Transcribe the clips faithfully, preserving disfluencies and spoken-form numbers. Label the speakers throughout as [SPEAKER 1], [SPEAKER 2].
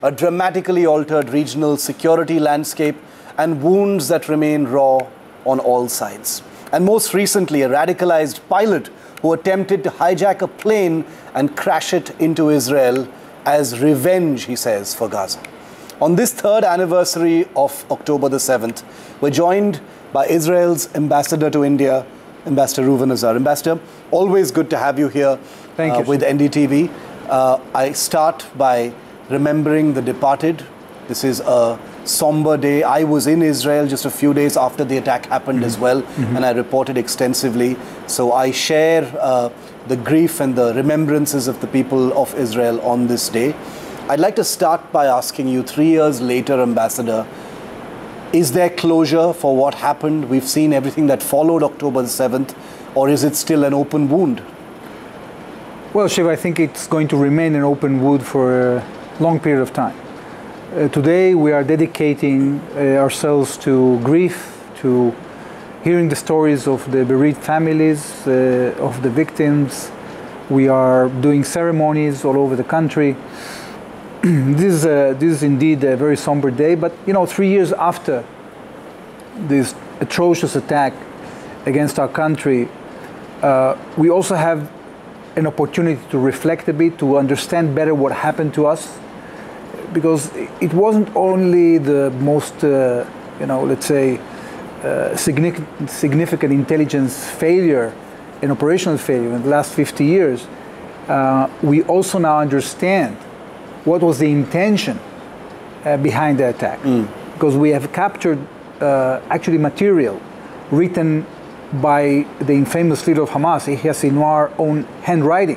[SPEAKER 1] a dramatically altered regional security landscape, and wounds that remain raw on all sides. And most recently, a radicalized pilot who attempted to hijack a plane and crash it into Israel as revenge, he says, for Gaza. On this third anniversary of October the seventh, we're joined by Israel's ambassador to India, Ambassador Reuven Azar. Ambassador, always good to have you here
[SPEAKER 2] Thank
[SPEAKER 1] uh,
[SPEAKER 2] you,
[SPEAKER 1] with N D T V. Uh, I start by remembering the departed. This is a somber day. I was in Israel just a few days after the attack happened mm-hmm. as well, mm-hmm. and I reported extensively. So I share uh, the grief and the remembrances of the people of Israel on this day. I'd like to start by asking you, three years later, Ambassador, is there closure for what happened? We've seen everything that followed October the seventh, or is it still an open wound?
[SPEAKER 2] Well, Shiv, I think it's going to remain an open wound for a long period of time. Uh, today we are dedicating uh, ourselves to grief, to hearing the stories of the bereaved families, uh, of the victims. We are doing ceremonies all over the country. This is, a, this is indeed a very somber day, but you know, three years after this atrocious attack against our country, uh, we also have an opportunity to reflect a bit, to understand better what happened to us, because it wasn't only the most, uh, you know, let's say, uh, significant, significant intelligence failure and operational failure in the last fifty years. Uh, we also now understand what was the intention uh, behind the attack, mm. because we have captured uh, actually material written by the infamous leader of Hamas, Yahya Sinwar's own handwriting,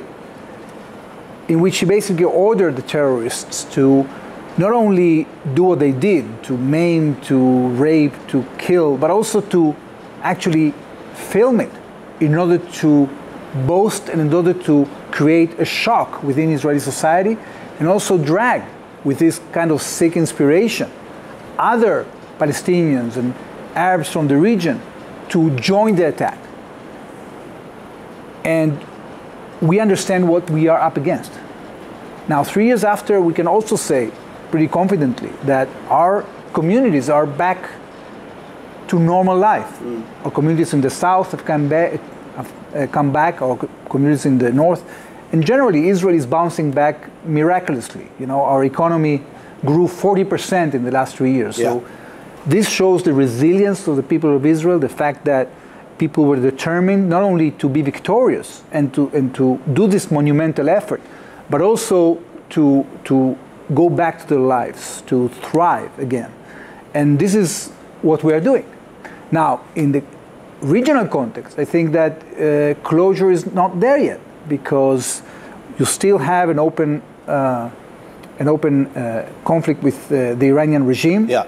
[SPEAKER 2] in which he basically ordered the terrorists to not only do what they did, to maim, to rape, to kill, but also to actually film it in order to boast and in order to create a shock within Israeli society, and also drag, with this kind of sick inspiration, other Palestinians and Arabs from the region to join the attack. And we understand what we are up against. Now, three years after, we can also say pretty confidently that our communities are back to normal life. Mm. Our communities in the south have come back, have come back, our communities in the north. And generally, Israel is bouncing back miraculously. You know, our economy grew forty percent in the last three years. Yeah. So this shows the resilience of the people of Israel, the fact that people were determined not only to be victorious and to, and to do this monumental effort, but also to, to go back to their lives, to thrive again. And this is what we are doing. Now, in the regional context, I think that uh, closure is not there yet, because you still have an open, uh, an open uh, conflict with uh, the Iranian regime.
[SPEAKER 1] Yeah.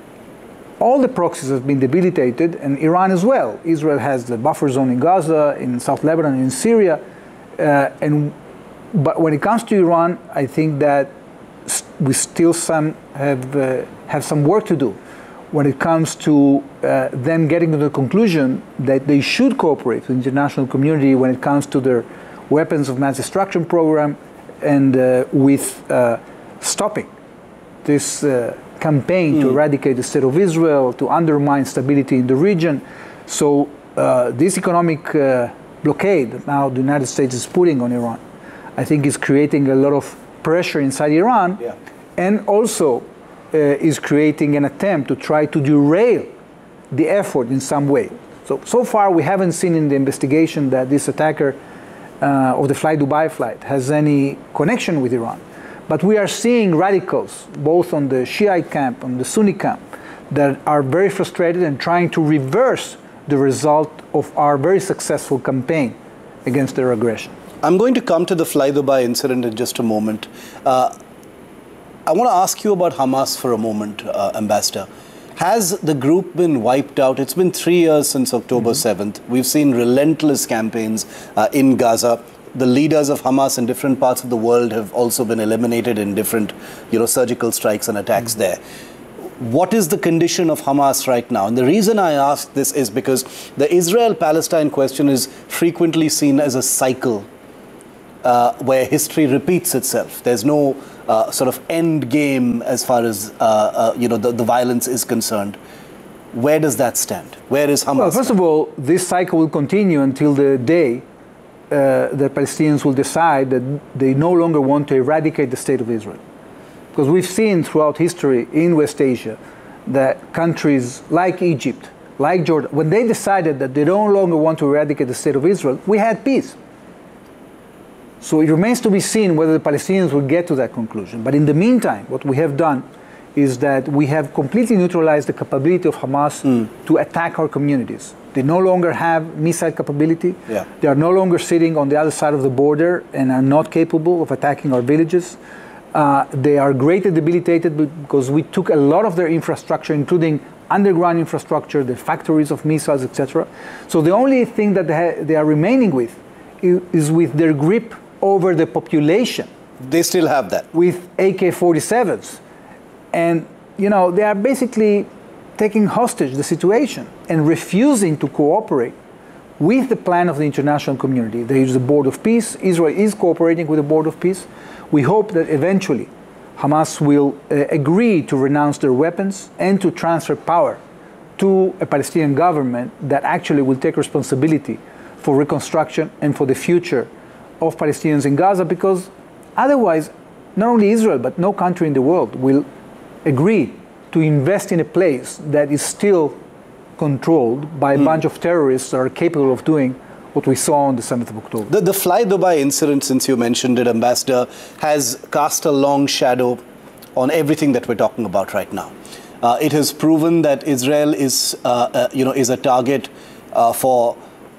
[SPEAKER 2] All the proxies have been debilitated, and Iran as well. Israel has the buffer zone in Gaza, in South Lebanon, in Syria. Uh, and, but when it comes to Iran, I think that we still some have, uh, have some work to do when it comes to uh, them getting to the conclusion that they should cooperate with the international community when it comes to their weapons of mass destruction program, and uh, with uh, stopping this uh, campaign mm. to eradicate the state of Israel, to undermine stability in the region. So uh, this economic uh, blockade that now the United States is putting on Iran, I think is creating a lot of pressure inside Iran, yeah. and also uh, is creating an attempt to try to derail the effort in some way. So, so far we haven't seen in the investigation that this attacker uh, of the Fly Dubai flight has any connection with Iran. But we are seeing radicals, both on the Shiite camp, on the Sunni camp, that are very frustrated and trying to reverse the result of our very successful campaign against their aggression.
[SPEAKER 1] I'm going to come to the Fly Dubai incident in just a moment. Uh, I want to ask you about Hamas for a moment, uh, Ambassador. Has the group been wiped out? It's been three years since October seventh. We've seen relentless campaigns uh, in Gaza. The leaders of Hamas in different parts of the world have also been eliminated in different, you know, surgical strikes and attacks there. What is the condition of Hamas right now? And the reason I ask this is because the Israel-Palestine question is frequently seen as a cycle uh, where history repeats itself. There's no uh, sort of end game as far as uh, uh, you know the, the violence is concerned. Where does that stand? Where is Hamas?
[SPEAKER 2] Well, first of all, this cycle will continue until the day uh, that Palestinians will decide that they no longer want to eradicate the state of Israel. Because we've seen throughout history in West Asia that countries like Egypt, like Jordan, when they decided that they no longer want to eradicate the state of Israel, we had peace. So it remains to be seen whether the Palestinians will get to that conclusion. But in the meantime, what we have done is that we have completely neutralized the capability of Hamas mm. to attack our communities. They no longer have missile capability.
[SPEAKER 1] Yeah.
[SPEAKER 2] They are no longer sitting on the other side of the border and are not capable of attacking our villages. Uh, they are greatly debilitated because we took a lot of their infrastructure, including underground infrastructure, the factories of missiles, et cetera. So the only thing that they, they are remaining with is with their grip over the population.
[SPEAKER 1] They still have that.
[SPEAKER 2] With A K forty-sevens. And, you know, they are basically taking hostage the situation and refusing to cooperate with the plan of the international community. There is the Board of Peace. Israel is cooperating with the Board of Peace. We hope that eventually Hamas will uh, agree to renounce their weapons and to transfer power to a Palestinian government that actually will take responsibility for reconstruction and for the future of Palestinians in Gaza, because otherwise, not only Israel, but no country in the world will agree to invest in a place that is still controlled by a mm. bunch of terrorists that are capable of doing what we saw on the seventh of October.
[SPEAKER 1] The, the Fly Dubai incident, since you mentioned it, Ambassador, has cast a long shadow on everything that we're talking about right now. Uh, it has proven that Israel is, uh, uh, you know, is a target uh, for,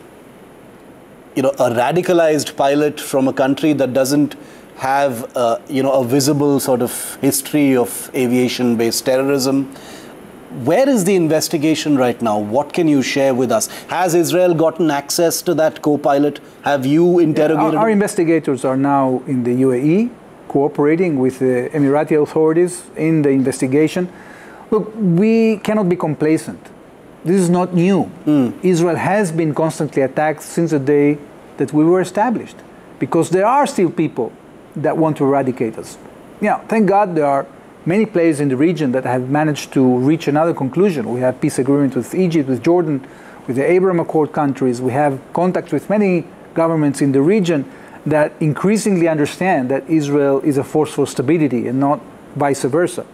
[SPEAKER 1] you know, a radicalized pilot from a country that doesn't have, uh, you know, a visible sort of history of aviation-based terrorism. Where is the investigation right now? What can you share with us? Has Israel gotten access to that co-pilot? Have you interrogated
[SPEAKER 2] yeah, our, our investigators are now in the U A E, cooperating with the Emirati authorities in the investigation. Look, we cannot be complacent. This is not new. Mm. Israel has been constantly attacked since the day that we were established, because there are still people that want to eradicate us. Yeah, thank God there are many players in the region that have managed to reach another conclusion. We have peace agreements with Egypt, with Jordan, with the Abraham Accord countries. We have contacts with many governments in the region that increasingly understand that Israel is a force for stability and not vice versa.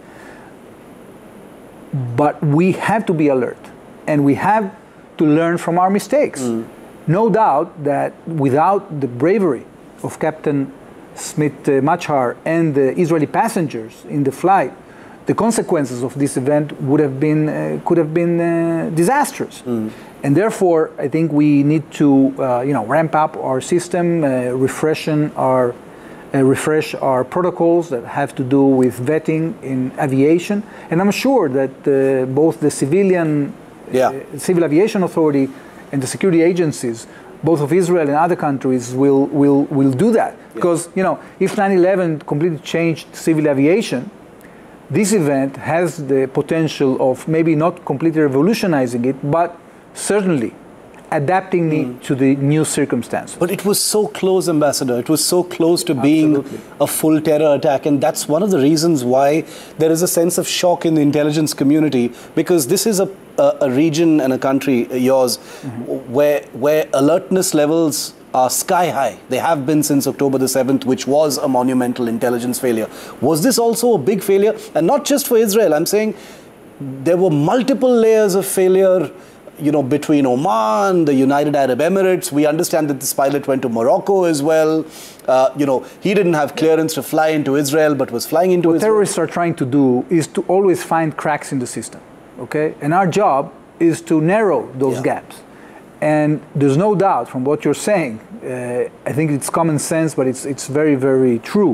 [SPEAKER 2] But we have to be alert, and we have to learn from our mistakes. Mm. No doubt that without the bravery of Captain Smith uh, Machar and the Israeli passengers in the flight, the consequences of this event would have been uh, could have been uh, disastrous. Mm. And therefore, I think we need to uh, you know ramp up our system, uh, refreshen our uh, refresh our protocols that have to do with vetting in aviation. And I'm sure that uh, both the civilian yeah. uh, civil aviation authority and the security agencies, both of Israel and other countries, will will will do that. Because, you know, if nine eleven completely changed civil aviation, this event has the potential of maybe not completely revolutionizing it, but certainly adapting mm. it to the new circumstances.
[SPEAKER 1] But it was so close, Ambassador. It was so close to being Absolutely. a full terror attack. And that's one of the reasons why there is a sense of shock in the intelligence community, because this is a, a, a region and a country, yours, mm-hmm. where, where alertness levels are sky high. They have been since October the seventh, which was a monumental intelligence failure. Was this also a big failure? And not just for Israel. I'm saying there were multiple layers of failure, you know, between Oman, the United Arab Emirates. We understand that this pilot went to Morocco as well. Uh, you know, he didn't have clearance to fly into Israel, but was flying into
[SPEAKER 2] what
[SPEAKER 1] Israel.
[SPEAKER 2] What terrorists are trying to do is to always find cracks in the system, okay? And our job is to narrow those yeah. gaps. And there's no doubt from what you're saying, uh, I think it's common sense, but it's, it's very, very true.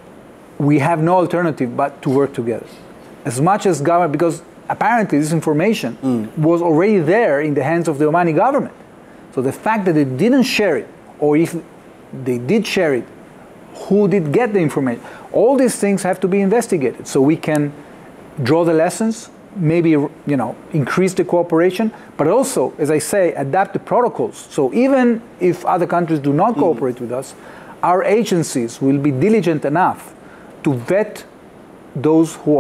[SPEAKER 2] We have no alternative but to work together. As much as government, because apparently this information mm. was already there in the hands of the Omani government. So the fact that they didn't share it, or if they did share it, who did get the information? All these things have to be investigated so we can draw the lessons, maybe, you know, increase the cooperation, but also, as I say, adapt the protocols. So even if other countries do not cooperate mm. with us, our agencies will be diligent enough to vet those who